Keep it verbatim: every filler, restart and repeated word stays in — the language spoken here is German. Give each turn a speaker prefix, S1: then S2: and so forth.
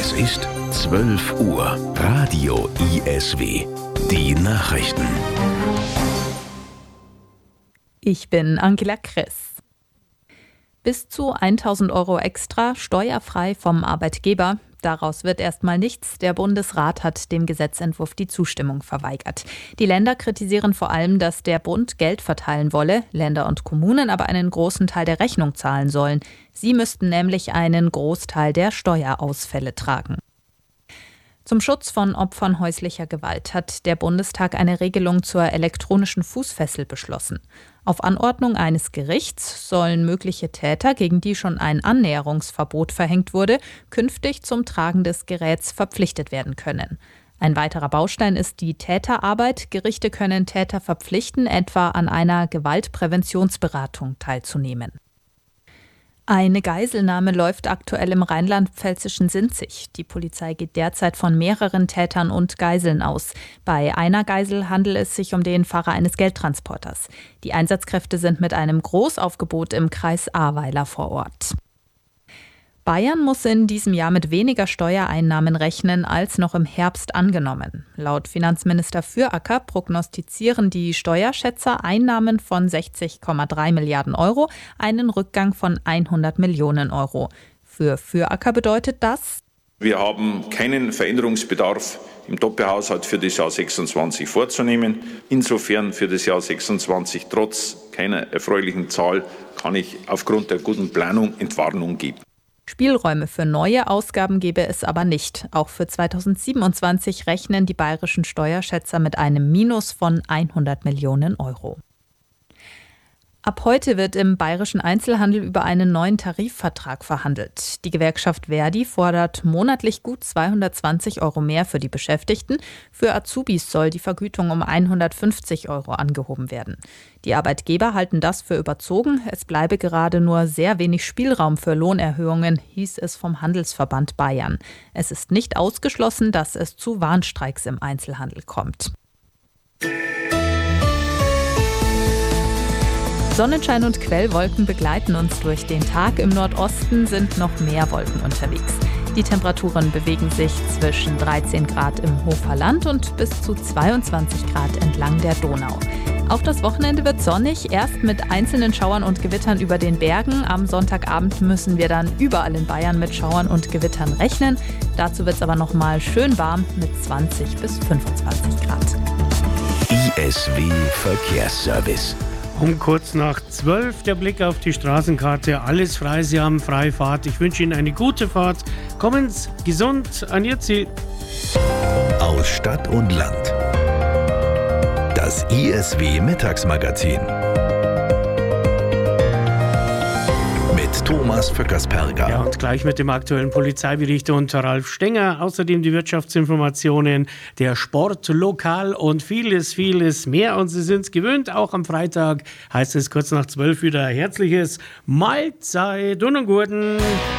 S1: Es ist zwölf Uhr. Radio I S W. Die Nachrichten.
S2: Ich bin Angela Kress. Bis zu tausend Euro extra, steuerfrei vom Arbeitgeber. Daraus wird erstmal nichts. Der Bundesrat hat dem Gesetzentwurf die Zustimmung verweigert. Die Länder kritisieren vor allem, dass der Bund Geld verteilen wolle, Länder und Kommunen aber einen großen Teil der Rechnung zahlen sollen. Sie müssten nämlich einen Großteil der Steuerausfälle tragen. Zum Schutz von Opfern häuslicher Gewalt hat der Bundestag eine Regelung zur elektronischen Fußfessel beschlossen. Auf Anordnung eines Gerichts sollen mögliche Täter, gegen die schon ein Annäherungsverbot verhängt wurde, künftig zum Tragen des Geräts verpflichtet werden können. Ein weiterer Baustein ist die Täterarbeit. Gerichte können Täter verpflichten, etwa an einer Gewaltpräventionsberatung teilzunehmen. Eine Geiselnahme läuft aktuell im rheinland-pfälzischen Sinzig. Die Polizei geht derzeit von mehreren Tätern und Geiseln aus. Bei einer Geisel handelt es sich um den Fahrer eines Geldtransporters. Die Einsatzkräfte sind mit einem Großaufgebot im Kreis Ahrweiler vor Ort. Bayern muss in diesem Jahr mit weniger Steuereinnahmen rechnen als noch im Herbst angenommen. Laut Finanzminister Füracker prognostizieren die Steuerschätzer Einnahmen von sechzig Komma drei Milliarden Euro, einen Rückgang von hundert Millionen Euro. Für Füracker bedeutet das:
S3: Wir haben keinen Veränderungsbedarf im Doppelhaushalt für das Jahr sechsundzwanzig vorzunehmen. Insofern für das Jahr sechsundzwanzig trotz keiner erfreulichen Zahl kann ich aufgrund der guten Planung Entwarnung geben.
S2: Spielräume für neue Ausgaben gäbe es aber nicht. Auch für zweitausendsiebenundzwanzig rechnen die bayerischen Steuerschätzer mit einem Minus von hundert Millionen Euro. Ab heute wird im bayerischen Einzelhandel über einen neuen Tarifvertrag verhandelt. Die Gewerkschaft Verdi fordert monatlich gut zweihundertzwanzig Euro mehr für die Beschäftigten. Für Azubis soll die Vergütung um hundertfünfzig Euro angehoben werden. Die Arbeitgeber halten das für überzogen. Es bleibe gerade nur sehr wenig Spielraum für Lohnerhöhungen, hieß es vom Handelsverband Bayern. Es ist nicht ausgeschlossen, dass es zu Warnstreiks im Einzelhandel kommt. Sonnenschein und Quellwolken begleiten uns durch den Tag. Im Nordosten sind noch mehr Wolken unterwegs. Die Temperaturen bewegen sich zwischen dreizehn Grad im Hofer Land und bis zu zweiundzwanzig Grad entlang der Donau. Auch das Wochenende wird sonnig, erst mit einzelnen Schauern und Gewittern über den Bergen. Am Sonntagabend müssen wir dann überall in Bayern mit Schauern und Gewittern rechnen. Dazu wird es aber noch mal schön warm mit zwanzig bis fünfundzwanzig Grad.
S1: I S W Verkehrsservice.
S4: Um kurz nach zwölf der Blick auf die Straßenkarte. Alles frei, Sie haben freie Fahrt. Ich wünsche Ihnen eine gute Fahrt. Kommen Sie gesund an Ihr Ziel.
S1: Aus Stadt und Land. Das I S W Mittagsmagazin. Mit Thomas Vöckersperger.
S4: Ja, und gleich mit dem aktuellen Polizeibericht unter Ralf Stenger. Außerdem die Wirtschaftsinformationen, der Sport, Lokal und vieles, vieles mehr. Und Sie sind es gewöhnt, auch am Freitag heißt es kurz nach zwölf wieder herzliches Mahlzeit und einen guten